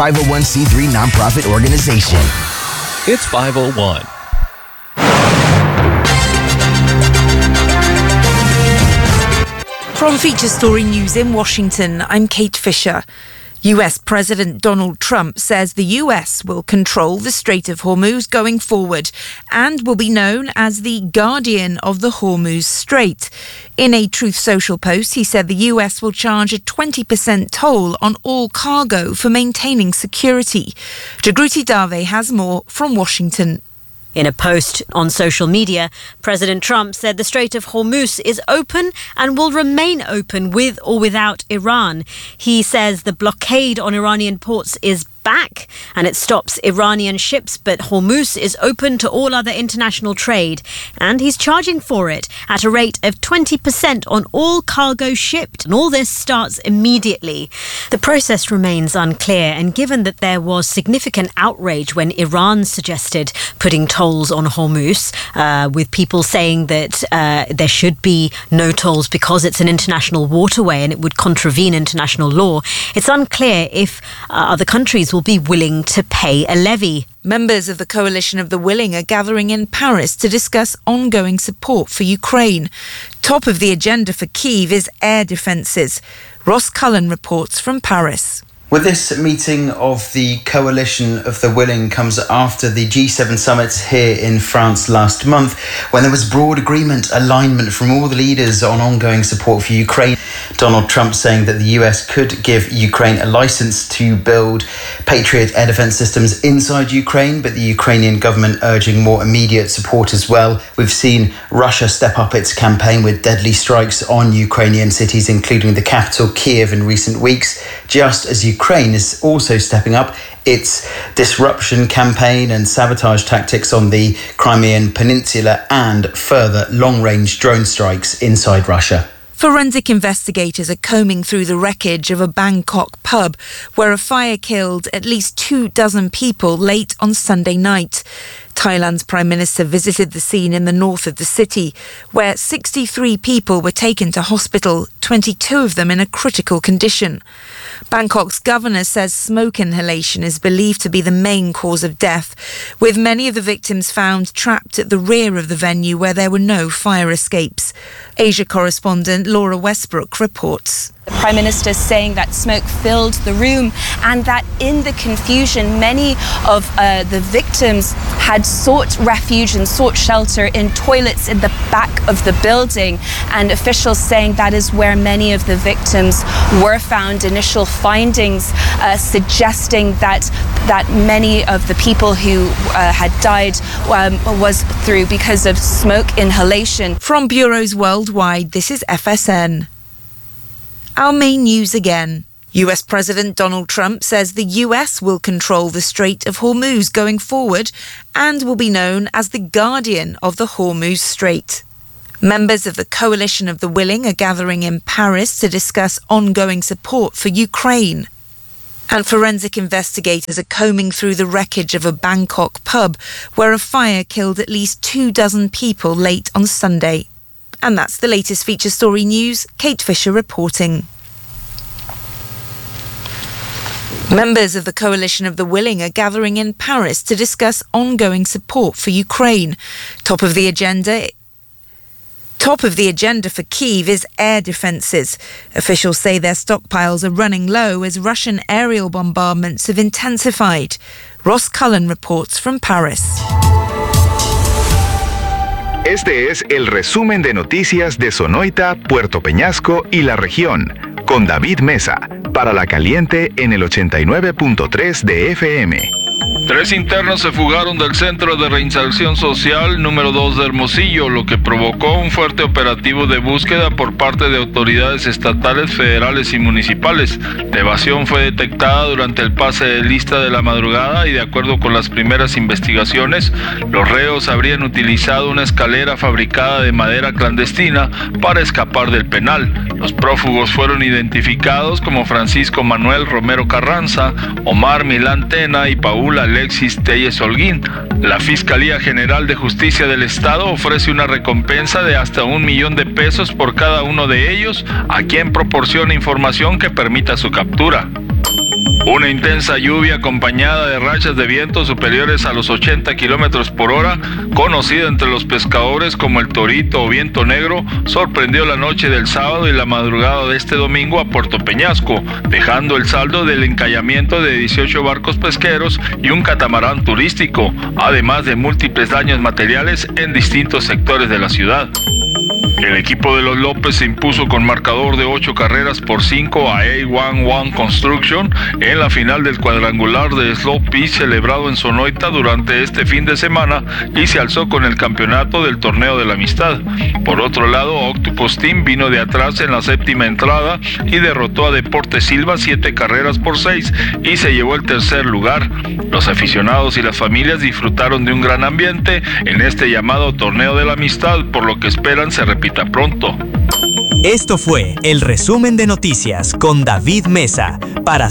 501c3 nonprofit organization. It's 501. From Feature Story News in Washington, I'm Kate Fisher. US President Donald Trump says the US will control the Strait of Hormuz going forward and will be known as the guardian of the Hormuz Strait. In a Truth Social post, he said the US will charge a 20% toll on all cargo for maintaining security. Jagruti Dave has more from Washington. In a post on social media, President Trump said the Strait of Hormuz is open and will remain open with or without Iran. He says the blockade on Iranian ports is back and it stops Iranian ships, but Hormuz is open to all other international trade, and he's charging for it at a rate of 20% on all cargo shipped, and all this starts immediately. The process remains unclear, and given that there was significant outrage when Iran suggested putting tolls on Hormuz, with people saying that there should be no tolls because it's an international waterway and it would contravene international law, it's unclear if other countries will be willing to pay a levy. Members of the Coalition of the Willing are gathering in Paris to discuss ongoing support for Ukraine. Top of the agenda for Kyiv is air defences. Ross Cullen reports from Paris. Well, this meeting of the Coalition of the Willing comes after the G7 summit here in France last month, when there was broad agreement, alignment from all the leaders on ongoing support for Ukraine. Donald Trump saying that the US could give Ukraine a license to build Patriot air defense systems inside Ukraine, but the Ukrainian government urging more immediate support as well. We've seen Russia step up its campaign with deadly strikes on Ukrainian cities, including the capital, Kyiv, in recent weeks, just as Ukraine is also stepping up its disruption campaign and sabotage tactics on the Crimean Peninsula and further long-range drone strikes inside Russia. Forensic investigators are combing through the wreckage of a Bangkok pub where a fire killed at least 24 people late on Sunday night. Thailand's Prime Minister visited the scene in the north of the city, where 63 people were taken to hospital, 22 of them in a critical condition. Bangkok's governor says smoke inhalation is believed to be the main cause of death, with many of the victims found trapped at the rear of the venue where there were no fire escapes. Asia correspondent Laura Westbrook reports. The Prime Minister saying that smoke filled the room and that in the confusion, many of the victims had sought refuge and sought shelter in toilets in the back of the building. And officials saying that is where many of the victims were found. Initial findings suggesting that many of the people who had died was through because of smoke inhalation. From bureaus worldwide, this is FSN. Our main news again. US President Donald Trump says the US will control the Strait of Hormuz going forward and will be known as the guardian of the Hormuz Strait. Members of the Coalition of the Willing are gathering in Paris to discuss ongoing support for Ukraine. And forensic investigators are combing through the wreckage of a Bangkok pub where a fire killed at least 24 people late on Sunday. And that's the latest Feature Story News. Kate Fisher reporting. Members of the Coalition of the Willing are gathering in Paris to discuss ongoing support for Ukraine. Top of the agenda for Kyiv is air defences. Officials say their stockpiles are running low as Russian aerial bombardments have intensified. Ross Cullen reports from Paris. Este es el resumen de noticias de Sonoita, Puerto Peñasco y la región, con David Mesa, para La Caliente en el 89.3 de FM. 3 internos se fugaron del Centro de Reinserción Social número 2 de Hermosillo, lo que provocó un fuerte operativo de búsqueda por parte de autoridades estatales, federales y municipales. La evasión fue detectada durante el pase de lista de la madrugada y, de acuerdo con las primeras investigaciones, los reos habrían utilizado una escalera fabricada de madera clandestina para escapar del penal. Los prófugos fueron identificados como Francisco Manuel Romero Carranza, Omar Milán Tena y Paul Alexis Telles Holguín. La Fiscalía General de Justicia del Estado ofrece una recompensa de hasta $1 millón por cada uno de ellos a quien proporcione información que permita su captura. Una intensa lluvia acompañada de rachas de viento superiores a los 80 kilómetros por hora, conocida entre los pescadores como el torito o viento negro, sorprendió la noche del sábado y la madrugada de este domingo a Puerto Peñasco, dejando el saldo del encallamiento de 18 barcos pesqueros y un catamarán turístico, además de múltiples daños materiales en distintos sectores de la ciudad. El equipo de los López se impuso con marcador de 8-5 a A11 Construction en la final del cuadrangular de Slow Pitch celebrado en Sonoita durante este fin de semana y se alzó con el campeonato del torneo de la amistad. Por otro lado, Octopus Team vino de atrás en la séptima entrada y derrotó a Deportes Silva 7-6 y se llevó el tercer lugar. Los aficionados y las familias disfrutaron de un gran ambiente en este llamado torneo de la amistad, por lo que esperan se repita pronto. Esto fue el resumen de noticias con David Mesa para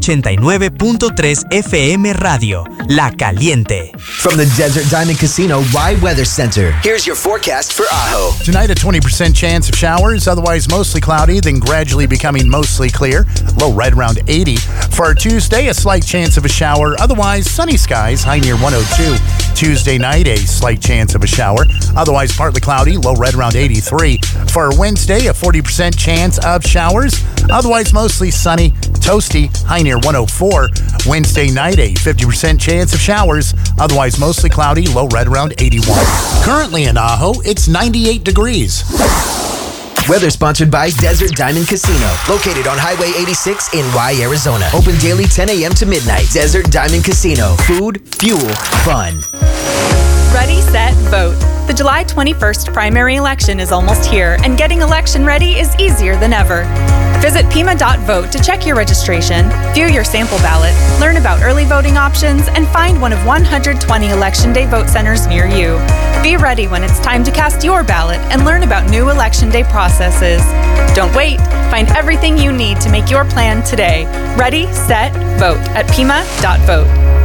Z89.3 FM Radio, La Caliente. From the Desert Diamond Casino Wide Weather Center, here's your forecast for Ajo. Tonight, a 20% chance of showers, otherwise mostly cloudy, then gradually becoming mostly clear. Low right around 80. For Tuesday, a slight chance of a shower, otherwise sunny skies, high near 102. Tuesday night, a slight chance of a shower, otherwise partly cloudy, low right around 83. For Wednesday, a 40% chance of showers, otherwise mostly sunny, toasty, high near 104. Wednesday night, a 50% chance of showers, otherwise mostly cloudy, low right around 81. Currently in Ajo, it's 98 degrees. Weather sponsored by Desert Diamond Casino, located on Highway 86 in Y, Arizona. Open daily 10 a.m. to midnight. Desert Diamond Casino. Food, fuel, fun. Ready, set, vote. The July 21st primary election is almost here, and getting election ready is easier than ever. Visit Pima.vote to check your registration, view your sample ballot, learn about early voting options, and find one of 120 Election Day vote centers near you. Be ready when it's time to cast your ballot and learn about new Election Day processes. Don't wait. Find everything you need to make your plan today. Ready, set, vote at Pima.vote.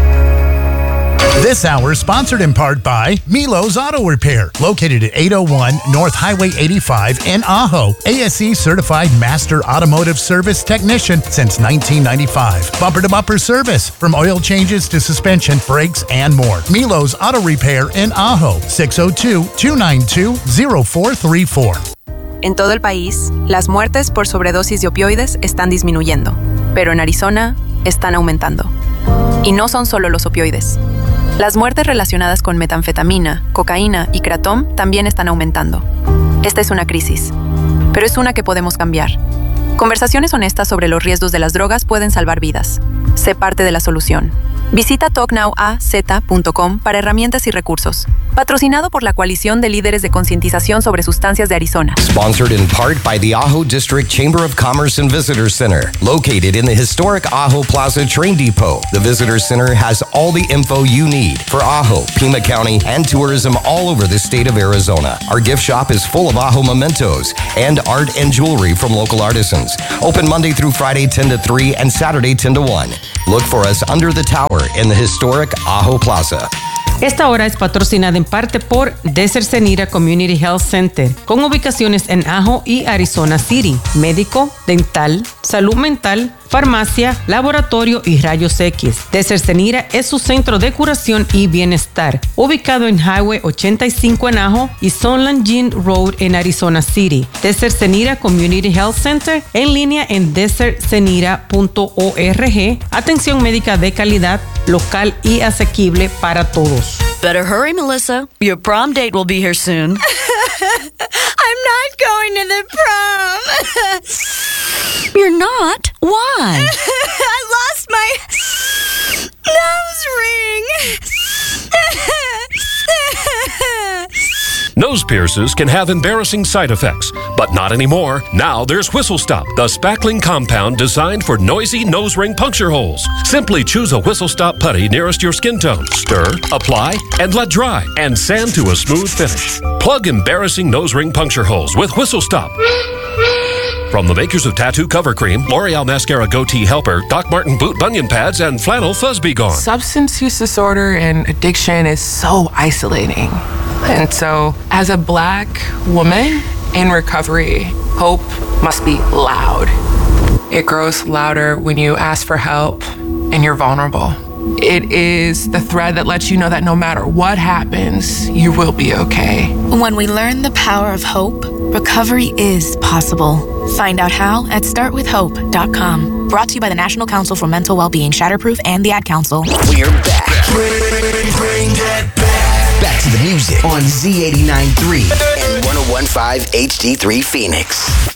This hour is sponsored in part by Milo's Auto Repair, located at 801 North Highway 85 in Ajo. ASE certified master automotive service technician since 1995. Bumper-to-bumper service, from oil changes to suspension, brakes, and more. Milo's Auto Repair in Ajo, 602-292-0434. En todo el país, las muertes por sobredosis de opioides están disminuyendo, pero en Arizona están aumentando. Y no son solo los opioides. Las muertes relacionadas con metanfetamina, cocaína y kratom también están aumentando. Esta es una crisis, pero es una que podemos cambiar. Conversaciones honestas sobre los riesgos de las drogas pueden salvar vidas. Sé parte de la solución. Visita talknowaz.com para herramientas y recursos. Patrocinado por la Coalición de Líderes de Concientización sobre Sustancias de Arizona. Sponsored in part by the Ajo District Chamber of Commerce and Visitors Center, located in the historic Ajo Plaza Train Depot. The Visitors Center has all the info you need for Ajo, Pima County, and tourism all over the state of Arizona. Our gift shop is full of Ajo mementos and art and jewelry from local artisans. Open Monday through Friday 10 to 3 and Saturday 10 to 1. Look for us under the tower in the historic Ajo Plaza. Esta hora es patrocinada en parte por Desert Senira Community Health Center, con ubicaciones en Ajo y Arizona City. Médico, dental, salud mental, farmacia, laboratorio y rayos X. Desert Senira es su centro de curación y bienestar, ubicado en Highway 85 en Ajo y Sunland Gin Road en Arizona City. Desert Senira Community Health Center, en línea en desertsenira.org. Atención médica de calidad, local y asequible para todos. Better hurry, Melissa. Your prom date will be here soon. I'm not going to the prom. You're not? Why? I lost my nose ring. Nose piercers can have embarrassing side effects, but not anymore. Now there's Whistle Stop, the spackling compound designed for noisy nose ring puncture holes. Simply choose a Whistle Stop putty nearest your skin tone. Stir, apply, and let dry, and sand to a smooth finish. Plug embarrassing nose ring puncture holes with Whistle Stop. From the makers of Tattoo Cover Cream, L'Oreal Mascara Goatee Helper, Doc Marten Boot Bunion Pads, and Flannel Fuzz Be Gone. Substance use disorder and addiction is so isolating. And so, as a Black woman in recovery, hope must be loud. It grows louder when you ask for help and you're vulnerable. It is the thread that lets you know that no matter what happens, you will be okay. When we learn the power of hope, recovery is possible. Find out how at startwithhope.com. Brought to you by the National Council for Mental Wellbeing, Shatterproof, and the Ad Council. We're back. Bring that back. Back to the music on Z89.3 and 101.5 HD3 Phoenix.